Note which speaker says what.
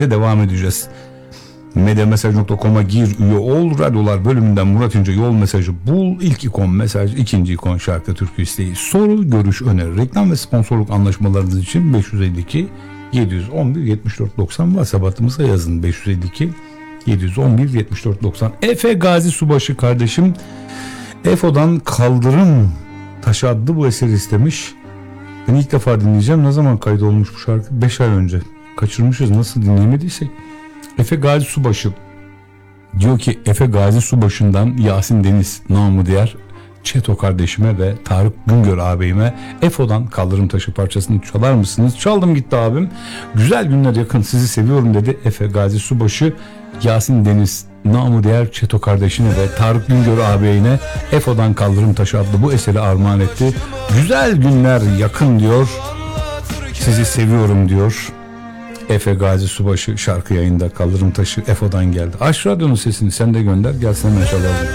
Speaker 1: devam edeceğiz. Medyamesaj.com'a gir, üye ol, radyolar bölümünden Murat İnce yol mesajı bul, ilk ikon mesaj, ikinci ikon şarkı türkü isteği, soru, görüş, öneri, reklam ve sponsorluk anlaşmalarınız için 552 711 74 90 WhatsApp'ımıza yazın. 552 711 74 90. Efe Gazi Subaşı kardeşim EFO'dan Kaldırım Taşı adlı bu eseri istemiş. Ben ilk defa dinleyeceğim. Ne zaman kaydolmuş bu şarkı? 5 ay önce. Kaçırmışız, nasıl dinleyemediysek. Efe Gazi Subaşı diyor ki, Efe Gazi Subaşı'ndan Yasin Deniz namı diğer Çeto kardeşime ve Tarık Güngör ağabeyime EFO'dan Kaldırım Taşı parçasını çalar mısınız? Çaldım gitti abim. Güzel günler yakın, sizi seviyorum dedi Efe Gazi Subaşı. Yasin Deniz namı diğer Çeto kardeşine ve Tarık Güngör ağabeyine EFO'dan Kaldırım Taşı adlı bu eseri armağan etti. Güzel günler yakın diyor. Sizi seviyorum diyor. Efe Gazi Subaşı şarkı yayında, Kaldırım Taşı EFO'dan geldi. Aç radyonun sesini sen de gönder, gelsin hemen çalalım.